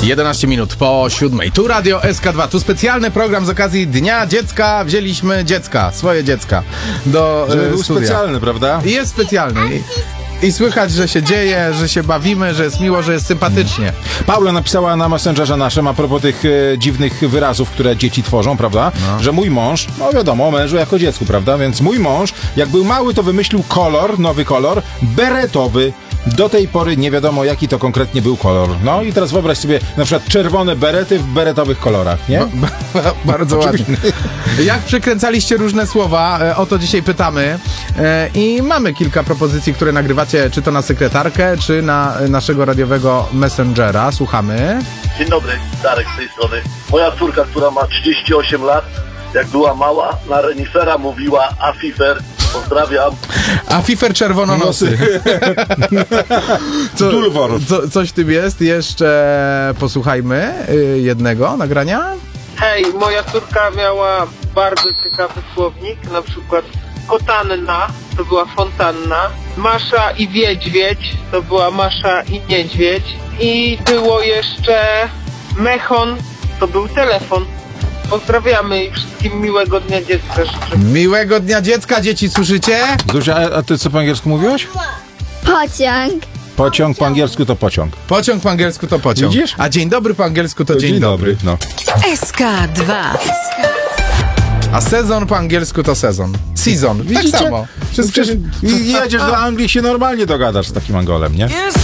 11 minut po 7. Tu Radio SK2. Tu specjalny program z okazji Dnia Dziecka. Wzięliśmy dziecka, swoje dziecka do był studia. specjalny, prawda? I jest specjalny. I słychać, że się dzieje, że się bawimy, że jest miło, że jest sympatycznie. Paula napisała na Messengerze naszym a propos tych dziwnych wyrazów, które dzieci tworzą, prawda? No. Że mój mąż, no wiadomo, o mężu jako dziecku, prawda? Więc mój mąż, jak był mały, to wymyślił kolor, nowy kolor, beretowy. Do tej pory nie wiadomo, jaki to konkretnie był kolor. No i teraz wyobraź sobie na przykład czerwone berety w beretowych kolorach, nie? Bardzo ładnie. Jak przekręcaliście różne słowa, o to dzisiaj pytamy. I mamy kilka propozycji, które nagrywacie, czy to na sekretarkę, czy na naszego radiowego Messengera. Słuchamy. Dzień dobry, Darek z tej strony. Moja córka, która ma 38 lat, jak była mała, na renifera mówiła Afifer. Pozdrawiam. Afifer czerwononosy. Coś w tym jest. Jeszcze posłuchajmy jednego nagrania. Hej, moja córka miała bardzo ciekawy słownik, na przykład kotanna to była fontanna, Masza i Wiedźwiedź to była Masza i Niedźwiedź i było jeszcze mechon, to był telefon. Pozdrawiamy i wszystkim miłego Dnia Dziecka życzę. Miłego Dnia Dziecka, dzieci, słyszycie? Zuzia, a ty co po angielsku mówiłaś? Pociąg. Pociąg po angielsku to pociąg. Pociąg po angielsku to pociąg. Widzisz? A dzień dobry po angielsku to dzień dobry. No. SK2. A sezon po angielsku to sezon. Season. Widzicie? Tak samo. Przecież jedziesz do Anglii, się normalnie dogadasz z takim Angolem, nie?